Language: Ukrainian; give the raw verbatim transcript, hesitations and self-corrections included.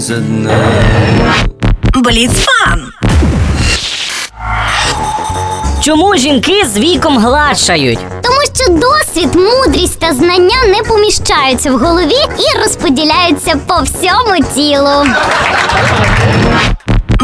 Бліцфан! Чому жінки з віком гладшають? Тому що досвід, мудрість та знання не поміщаються в голові і розподіляються по всьому тілу.